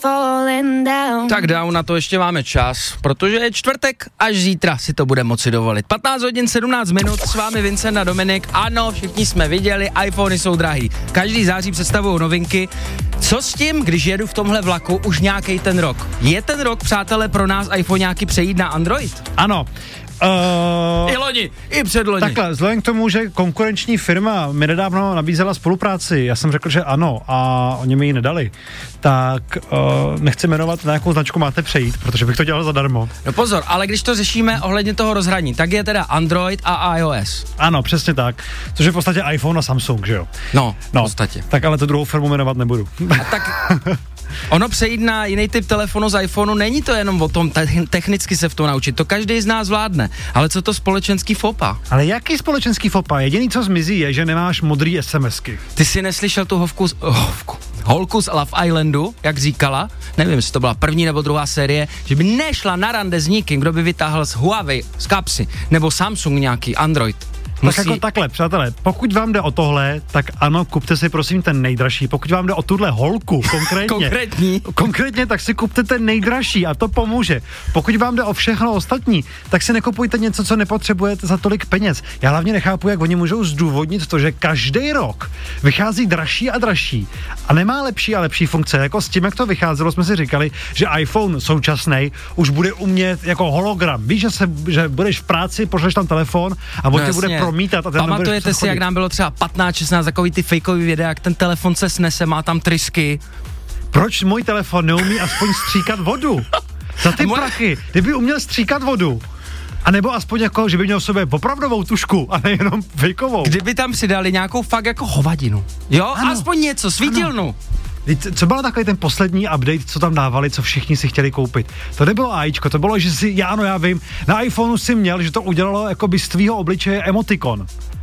Tak down, na to ještě máme čas, protože je čtvrtek, až zítra si to bude moci dovolit. 15 hodin 17 minut, s vámi Vincent a Dominik. Ano, všichni jsme viděli, iPhony jsou drahý. Každý září představují novinky. Co s tím, když jedu v tomhle vlaku už nějaký ten rok? Je ten rok, přátelé, pro nás iPhone nějaký přejít na Android? Ano. I loni, i předloni. Takhle, vzhledem k tomu, že konkurenční firma mi nedávno nabízela spolupráci, já jsem řekl, že ano a oni mi ji nedali, tak nechci jmenovat, na jakou značku máte přejít, protože bych to dělal zadarmo. No pozor, ale když to řešíme ohledně toho rozhraní, tak je teda Android a iOS. Ano, přesně tak, což je v podstatě iPhone a Samsung, že jo? No, v podstatě. Tak ale tu druhou firmu jmenovat nebudu. A tak... Ono přejít na jiný typ telefonu z iPhoneu, není to jenom o tom technicky se v tom naučit, to každý z nás zvládne, ale co to společenský fopa? Ale jaký společenský fopa? Jediný, co zmizí, je, že nemáš modrý SMSky. Ty jsi neslyšel tu holku z Love Islandu, jak říkala, nevím, jestli to byla první nebo druhá série, že by nešla na rande s nikým, kdo by vytáhl z Huawei, z kapsy, nebo Samsung nějaký, Android. Tak jako takhle, přátelé, pokud vám jde o tohle, tak ano, kupte si prosím ten nejdražší. Pokud vám jde o tuhle holku konkrétně, tak si kupte ten nejdražší a to pomůže. Pokud vám jde o všechno ostatní, tak si nekupujte něco, co nepotřebujete za tolik peněz. Já hlavně nechápu, jak oni můžou zdůvodnit to, že každý rok vychází dražší a dražší a nemá lepší a lepší funkce. Jako s tím, jak to vycházelo, jsme si říkali, že iPhone současný už bude umět jako hologram. Víš, že budeš v práci, pošleš tam telefon a on tě bude promítat. Pamatujete si, jak nám bylo třeba 15-16 takový ty fejkový videa, jak ten telefon se snese, má tam trysky. Proč můj telefon neumí aspoň stříkat vodu? Za ty prachy, kdyby uměl stříkat vodu. A nebo aspoň jako, že by měl v sobě opravdovou tušku a nejenom fejkovou. Kdyby tam přidali nějakou fakt jako hovadinu. Jo, ano. Aspoň něco, svítilnu. Ano. Co byl takový ten poslední update, co tam dávali, co všichni si chtěli koupit? To nebylo AIčko, to bylo, že si, já vím, na iPhoneu si měl, že to udělalo jako by z tvýho obličeje emotikon.